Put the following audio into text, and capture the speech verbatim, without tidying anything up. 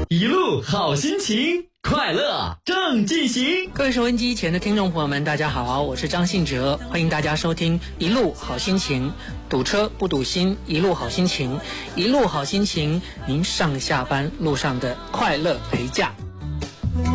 一路好心情，快乐正进行。 各位收音机前的听众朋友们，大家好，我是张信哲，欢迎大家收听一路好心情。堵车不堵心，一路好心情，一路好心情，您上下班路上的快乐陪驾。